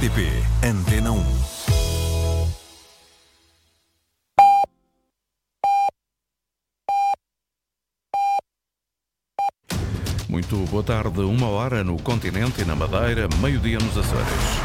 RTP Antena 1. Muito boa tarde, 1h no continente e na Madeira, meio-dia nos Açores.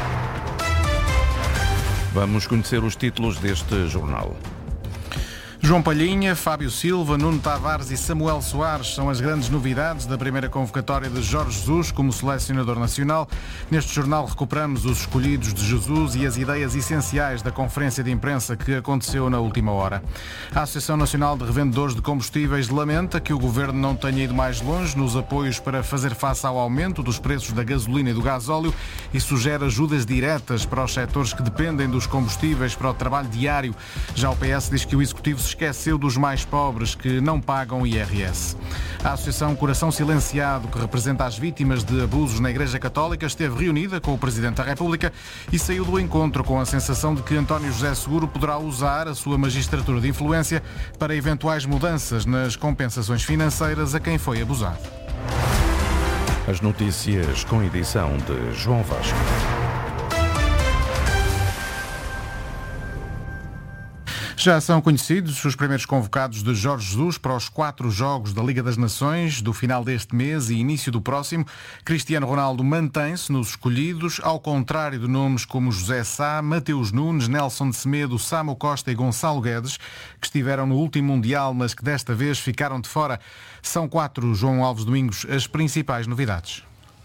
Vamos conhecer os títulos deste jornal. João Palhinha, Fábio Silva, Nuno Tavares e Samuel Soares são as grandes novidades da primeira convocatória de Jorge Jesus como selecionador nacional. Neste jornal recuperamos os escolhidos de Jesus e as ideias essenciais da conferência de imprensa que aconteceu na última hora. A Associação Nacional de Revendedores de Combustíveis lamenta que o Governo não tenha ido mais longe nos apoios para fazer face ao aumento dos preços da gasolina e do gasóleo e sugere ajudas diretas para os setores que dependem dos combustíveis para o trabalho diário. Já o PS diz que o Executivo se esqueceu dos mais pobres que não pagam IRS. A Associação Coração Silenciado, que representa as vítimas de abusos na Igreja Católica, esteve reunida com o Presidente da República e saiu do encontro com a sensação de que António José Seguro poderá usar a sua magistratura de influência para eventuais mudanças nas compensações financeiras a quem foi abusado. As notícias com edição de João Vasco. Já são conhecidos os primeiros convocados de Jorge Jesus para os 4 jogos da Liga das Nações do final deste mês e início do próximo. Cristiano Ronaldo mantém-se nos escolhidos, ao contrário de nomes como José Sá, Mateus Nunes, Nelson de Semedo, Samu Costa e Gonçalo Guedes, que estiveram no último Mundial, mas que desta vez ficaram de fora. São 4, João Alves Domingos, as principais novidades.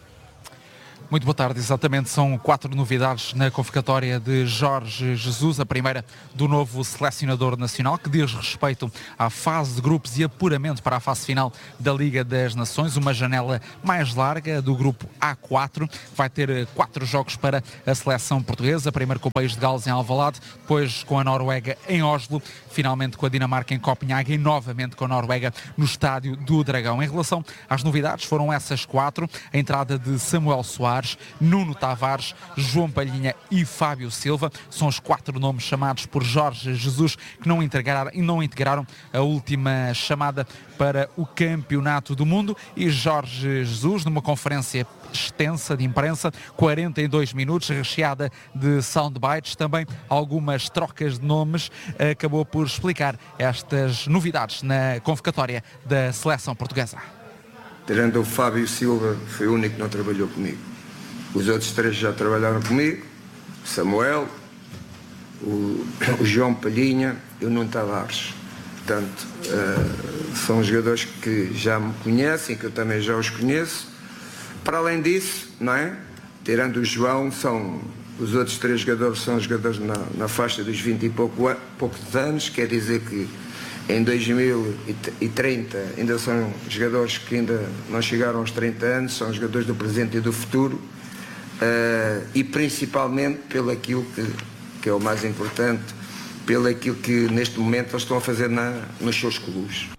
Muito boa tarde, exatamente, são 4 novidades na convocatória de Jorge Jesus, a primeira do novo selecionador nacional, que diz respeito à fase de grupos e apuramento para a fase final da Liga das Nações, uma janela mais larga do grupo A4, vai ter 4 jogos para a seleção portuguesa, primeiro com o país de Gales em Alvalade, depois com a Noruega em Oslo, finalmente com a Dinamarca em Copenhague e novamente com a Noruega no Estádio do Dragão. Em relação às novidades, foram essas 4, a entrada de Samuel Soares, Nuno Tavares, João Palhinha e Fábio Silva. São os 4 nomes chamados por Jorge Jesus que não integraram a última chamada para o Campeonato do Mundo. E Jorge Jesus, numa conferência extensa de imprensa, 42 minutos, recheada de soundbites, também algumas trocas de nomes, acabou por explicar estas novidades na convocatória da seleção portuguesa. Tirando o Fábio Silva, foi o único que não trabalhou comigo. Os outros 3 já trabalharam comigo, Samuel, o João Palhinha e o Nuno Tavares. Portanto, são jogadores que já me conhecem, que eu também já os conheço. Para além disso, não é? Tirando o João, os outros 3 jogadores são jogadores na faixa dos 20 e poucos anos, quer dizer que em 2030 ainda são jogadores que ainda não chegaram aos 30 anos, são jogadores do presente e do futuro. E principalmente pelo aquilo que é o mais importante, pelo aquilo que neste momento eles estão a fazer nos seus clubes.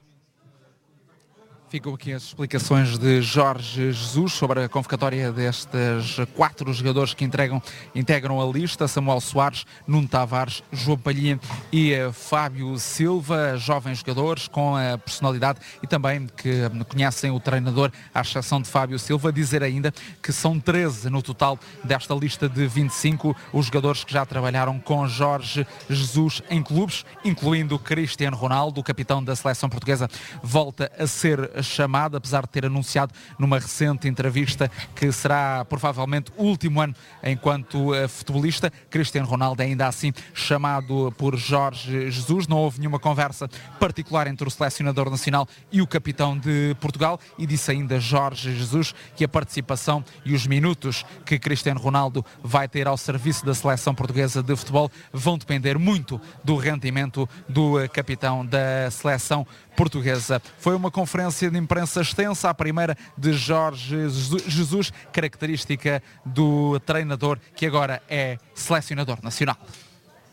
Ficam aqui as explicações de Jorge Jesus sobre a convocatória destes 4 jogadores que integram a lista: Samuel Soares, Nuno Tavares, João Palhinha e Fábio Silva, jovens jogadores com a personalidade e também que conhecem o treinador, à exceção de Fábio Silva. Dizer ainda que são 13 no total desta lista de 25 os jogadores que já trabalharam com Jorge Jesus em clubes, incluindo Cristiano Ronaldo, o capitão da seleção portuguesa, volta a ser chamado, apesar de ter anunciado numa recente entrevista que será provavelmente o último ano enquanto futebolista. Cristiano Ronaldo é ainda assim chamado por Jorge Jesus. Não houve nenhuma conversa particular entre o selecionador nacional e o capitão de Portugal, e disse ainda Jorge Jesus que a participação e os minutos que Cristiano Ronaldo vai ter ao serviço da seleção portuguesa de futebol vão depender muito do rendimento do capitão da seleção portuguesa. Foi uma conferência de imprensa extensa, a primeira de Jorge Jesus, característica do treinador que agora é selecionador nacional.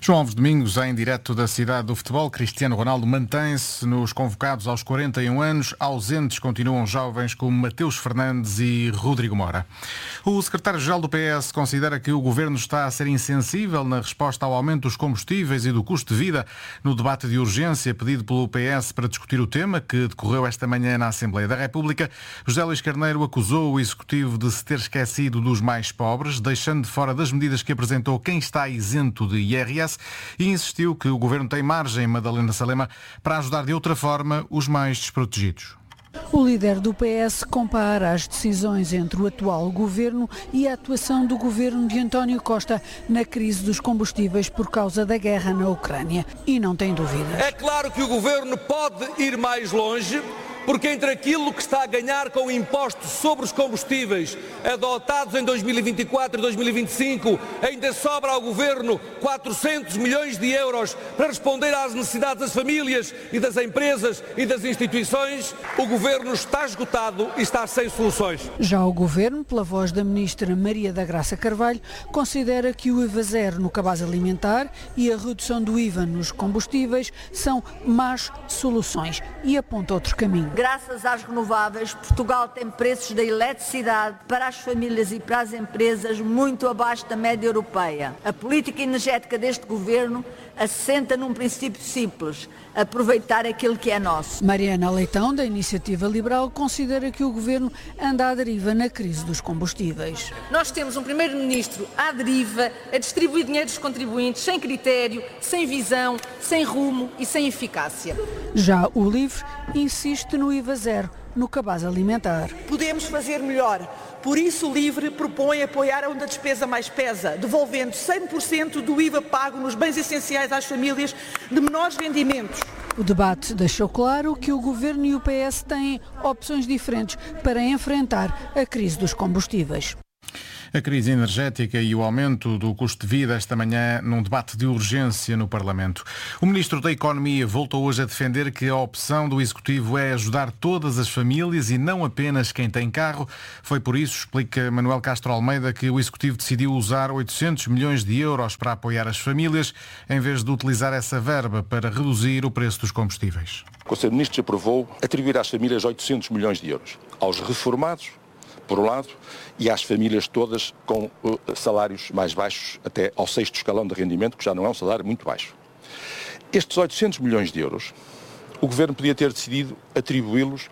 João Alves Domingos, em direto da cidade do futebol. Cristiano Ronaldo mantém-se nos convocados aos 41 anos. Ausentes continuam jovens como Mateus Fernandes e Rodrigo Mora. O secretário-geral do PS considera que o governo está a ser insensível na resposta ao aumento dos combustíveis e do custo de vida. No debate de urgência pedido pelo PS para discutir o tema, que decorreu esta manhã na Assembleia da República, José Luís Carneiro acusou o Executivo de se ter esquecido dos mais pobres, deixando de fora das medidas que apresentou quem está isento de IRS, e insistiu que o governo tem margem, Madalena Salema, para ajudar de outra forma os mais desprotegidos. O líder do PS compara as decisões entre o atual governo e a atuação do governo de António Costa na crise dos combustíveis por causa da guerra na Ucrânia. E não tem dúvidas. É claro que o governo pode ir mais longe, porque entre aquilo que está a ganhar com impostos sobre os combustíveis adotados em 2024 e 2025, ainda sobra ao Governo 400 milhões de euros para responder às necessidades das famílias e das empresas e das instituições. O Governo está esgotado e está sem soluções. Já o Governo, pela voz da Ministra Maria da Graça Carvalho, considera que o IVA zero no cabaz alimentar e a redução do IVA nos combustíveis são más soluções e aponta outro caminho. Graças às renováveis, Portugal tem preços da eletricidade para as famílias e para as empresas muito abaixo da média europeia. A política energética deste governo assenta num princípio simples: aproveitar aquilo que é nosso. Mariana Leitão, da Iniciativa Liberal, considera que o governo anda à deriva na crise dos combustíveis. Nós temos um primeiro-ministro à deriva, a distribuir dinheiro dos contribuintes sem critério, sem visão, sem rumo e sem eficácia. Já o LIVRE insiste no IVA zero no cabaz alimentar. Podemos fazer melhor. Por isso o LIVRE propõe apoiar onde a despesa mais pesa, devolvendo 100% do IVA pago nos bens essenciais às famílias de menores rendimentos. O debate deixou claro que o Governo e o PS têm opções diferentes para enfrentar a crise dos combustíveis. A crise energética e o aumento do custo de vida esta manhã num debate de urgência no Parlamento. O Ministro da Economia voltou hoje a defender que a opção do Executivo é ajudar todas as famílias e não apenas quem tem carro. Foi por isso, explica Manuel Castro Almeida, que o Executivo decidiu usar 800 milhões de euros para apoiar as famílias, em vez de utilizar essa verba para reduzir o preço dos combustíveis. O Conselho de Ministros aprovou atribuir às famílias 800 milhões de euros. Aos reformados, por um lado, e às famílias todas com salários mais baixos, até ao 6º escalão de rendimento, que já não é um salário muito baixo. Estes 800 milhões de euros, o Governo podia ter decidido atribuí-los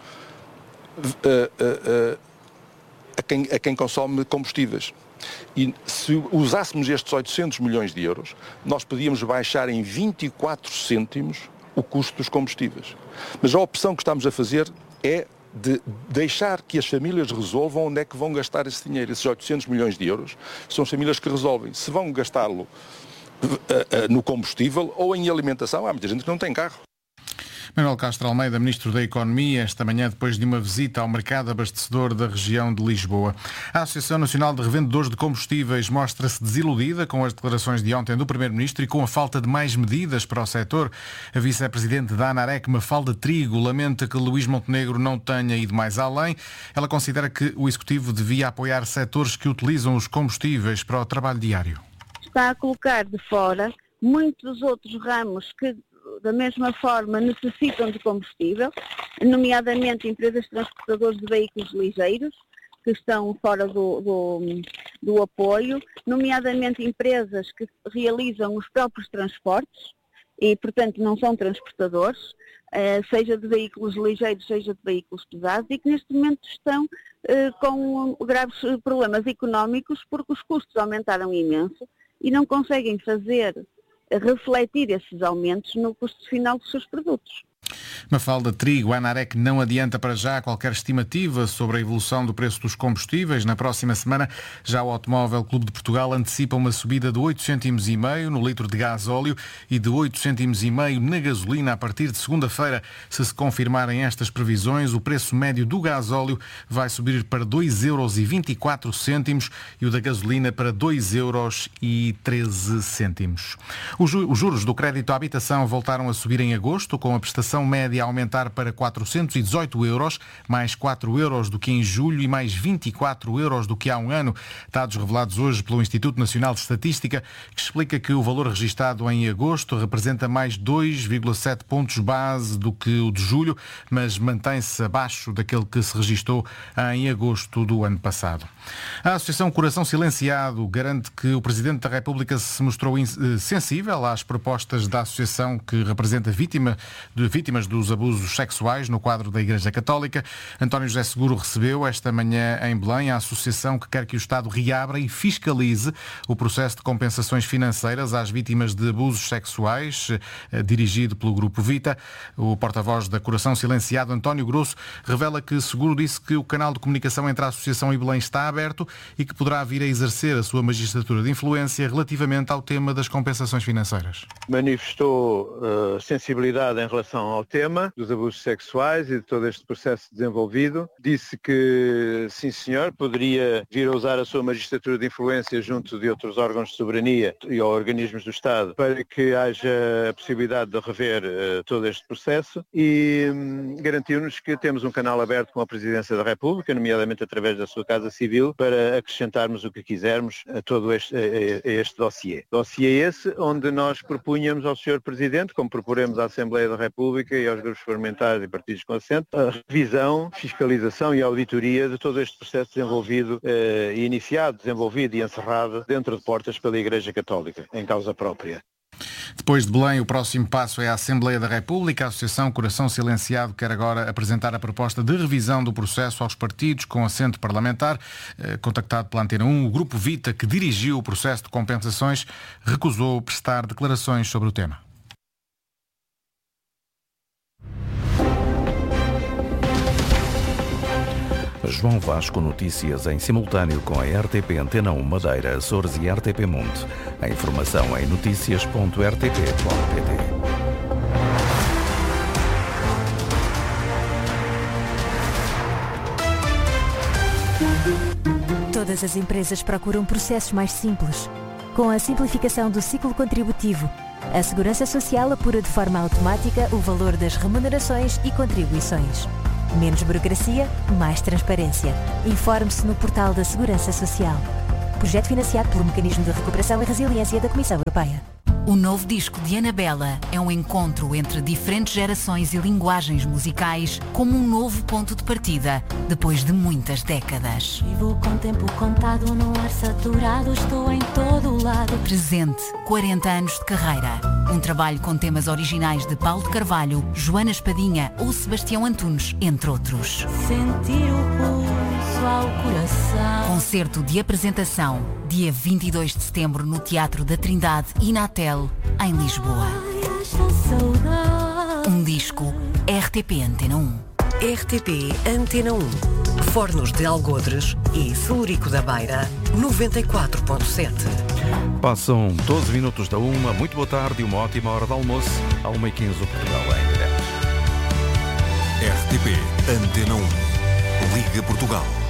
a quem consome combustíveis. E se usássemos estes 800 milhões de euros, nós podíamos baixar em 24 cêntimos o custo dos combustíveis. Mas a opção que estamos a fazer é de deixar que as famílias resolvam onde é que vão gastar esse dinheiro. Esses 800 milhões de euros são as famílias que resolvem. Se vão gastá-lo no combustível ou em alimentação, há muita gente que não tem carro. Manuel Castro Almeida, Ministro da Economia, esta manhã depois de uma visita ao mercado abastecedor da região de Lisboa. A Associação Nacional de Revendedores de Combustíveis mostra-se desiludida com as declarações de ontem do Primeiro-Ministro e com a falta de mais medidas para o setor. A Vice-Presidente da ANAREC, Mafalda Trigo, lamenta que Luís Montenegro não tenha ido mais além. Ela considera que o Executivo devia apoiar setores que utilizam os combustíveis para o trabalho diário. Está a colocar de fora muitos outros ramos que da mesma forma necessitam de combustível, nomeadamente empresas transportadoras de veículos ligeiros, que estão fora do apoio, nomeadamente empresas que realizam os próprios transportes e, portanto, não são transportadores, seja de veículos ligeiros, seja de veículos pesados, e que neste momento estão com graves problemas económicos porque os custos aumentaram imenso e não conseguem refletir esses aumentos no custo final dos seus produtos. Mafalda Trigo, a ANAREC não adianta para já qualquer estimativa sobre a evolução do preço dos combustíveis. Na próxima semana, já o Automóvel Clube de Portugal antecipa uma subida de 8,5 cêntimos no litro de gás-óleo e de 8,5 cêntimos na gasolina a partir de segunda-feira. Se confirmarem estas previsões, o preço médio do gás-óleo vai subir para 2,24 € e o da gasolina para 2,13 €. Os juros do crédito à habitação voltaram a subir em agosto, com a prestação pensão média a aumentar para 418 euros, mais 4 euros do que em julho e mais 24 euros do que há um ano. Dados revelados hoje pelo Instituto Nacional de Estatística, que explica que o valor registado em agosto representa mais 2,7 pontos base do que o de julho, mas mantém-se abaixo daquele que se registou em agosto do ano passado. A Associação Coração Silenciado garante que o Presidente da República se mostrou sensível às propostas da associação que representa vítimas dos abusos sexuais no quadro da Igreja Católica. António José Seguro recebeu esta manhã em Belém a associação que quer que o Estado reabra e fiscalize o processo de compensações financeiras às vítimas de abusos sexuais, dirigido pelo Grupo Vita. O porta-voz da Coração Silenciado, António Grosso, revela que Seguro disse que o canal de comunicação entre a associação e Belém está aberto e que poderá vir a exercer a sua magistratura de influência relativamente ao tema das compensações financeiras. Manifestou sensibilidade em relação ao tema dos abusos sexuais e de todo este processo desenvolvido. Disse que, sim senhor, poderia vir a usar a sua magistratura de influência junto de outros órgãos de soberania e organismos do Estado para que haja a possibilidade de rever todo este processo e garantiu-nos que temos um canal aberto com a Presidência da República, nomeadamente através da sua Casa Civil, para acrescentarmos o que quisermos a todo este dossiê. Dossiê esse onde nós propunhamos ao Sr. Presidente, como proporemos à Assembleia da República e aos grupos parlamentares e partidos com assento, a revisão, fiscalização e auditoria de todo este processo desenvolvido e encerrado dentro de portas pela Igreja Católica, em causa própria. Depois de Belém, o próximo passo é a Assembleia da República. A Associação Coração Silenciado quer agora apresentar a proposta de revisão do processo aos partidos com assento parlamentar. Contactado pela Antena 1, o Grupo Vita, que dirigiu o processo de compensações, recusou prestar declarações sobre o tema. João Vasco, notícias em simultâneo com a RTP Antena 1 Madeira, Açores e RTP Monte. A informação em noticias.rtp.pt. Todas as empresas procuram processos mais simples. Com a simplificação do ciclo contributivo, a Segurança Social apura de forma automática o valor das remunerações e contribuições. Menos burocracia, mais transparência. Informe-se no portal da Segurança Social. Projeto financiado pelo Mecanismo de Recuperação e Resiliência da Comissão Europeia. O novo disco de Anabela é um encontro entre diferentes gerações e linguagens musicais como um novo ponto de partida, depois de muitas décadas. Vivo com tempo contado, no ar saturado, estou em todo o lado. Presente, 40 anos de carreira. Um trabalho com temas originais de Paulo de Carvalho, Joana Espadinha ou Sebastião Antunes, entre outros. Sentir o pulso ao coração. Concerto de apresentação, dia 22 de setembro no Teatro da Trindade e na Tel, em Lisboa. Um disco RTP Antena 1. RTP Antena 1. Fornos de Algodres e Celurico da Beira, 94.7. Passam 12 minutos da 1. Muito boa tarde e uma ótima hora de almoço. À 1h15 o Portugal em direto. RTP Antena 1. Liga Portugal.